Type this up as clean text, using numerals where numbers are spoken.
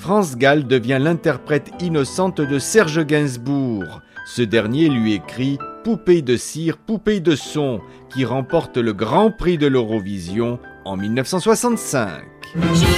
France Gall devient l'interprète innocente de Serge Gainsbourg. Ce dernier lui écrit « Poupée de cire, poupée de son » qui remporte le Grand Prix de l'Eurovision en 1965.